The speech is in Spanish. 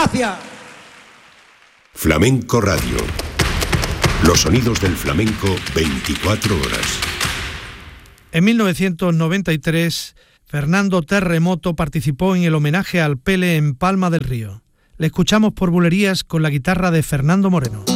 Gracias. Flamenco Radio. Los sonidos del flamenco 24 horas. En 1993, Fernando Terremoto participó en el homenaje al Pele en Palma del Río. Le escuchamos por bulerías con la guitarra de Fernando Moreno.